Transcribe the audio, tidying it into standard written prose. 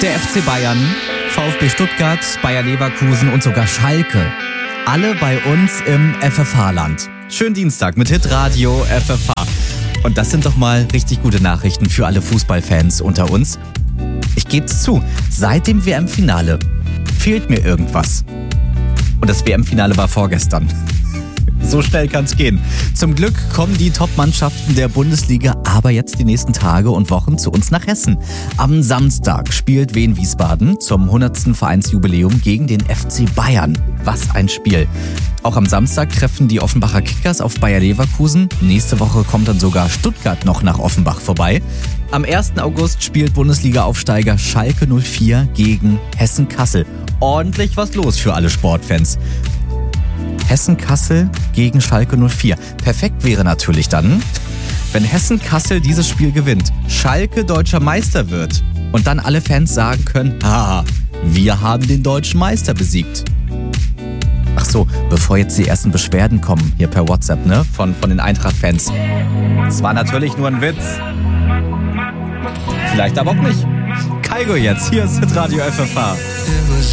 Der FC Bayern, VfB Stuttgart, Bayer Leverkusen und sogar Schalke. Alle bei uns im FFH-Land. Schönen Dienstag mit Hitradio FFH. Und das sind doch mal richtig gute Nachrichten für alle Fußballfans unter uns. Ich gebe es zu, seit dem WM-Finale fehlt mir irgendwas. Und das WM-Finale war vorgestern. So schnell kann's gehen. Zum Glück kommen die Top-Mannschaften der Bundesliga aber jetzt die nächsten Tage und Wochen zu uns nach Hessen. Am Samstag spielt Wien Wiesbaden zum 100. Vereinsjubiläum gegen den FC Bayern. Was ein Spiel. Auch am Samstag treffen die Offenbacher Kickers auf Bayer Leverkusen. Nächste Woche kommt dann sogar Stuttgart noch nach Offenbach vorbei. Am 1. August spielt Bundesliga-Aufsteiger Schalke 04 gegen Hessen-Kassel. Ordentlich was los für alle Sportfans. Hessen-Kassel gegen Schalke 04. Perfekt wäre natürlich dann, wenn Hessen-Kassel dieses Spiel gewinnt, Schalke deutscher Meister wird und dann alle Fans sagen können, wir haben den deutschen Meister besiegt. Ach so, bevor jetzt die ersten Beschwerden kommen, hier per WhatsApp, ne, von den Eintracht-Fans. Es war natürlich nur ein Witz. Vielleicht aber auch nicht. Kaigo jetzt, hier ist Hitradio FFH.